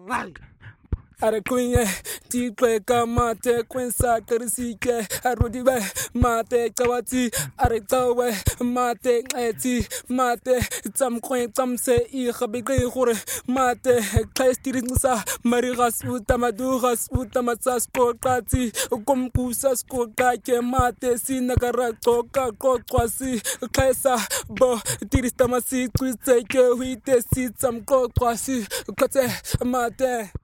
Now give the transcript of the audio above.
Arakunye, Tikleka Mate, Quinsa, Karisike, Arudibe, Mate, Tawati, Aritawe, Mate, Eti, Mate, Tam Queen, Tam Se, Ihabike, Mate, Klestirinsa, Marigas, Utamaduras, Utamatsas, Kokati, Kumkusas, Kokake, Mate, Sinagara, Toka, Kokwasi, Kaisa, Bo, Tiristamasi, Twitake, Wite, Sit, some Kokwasi, Kote, Mate.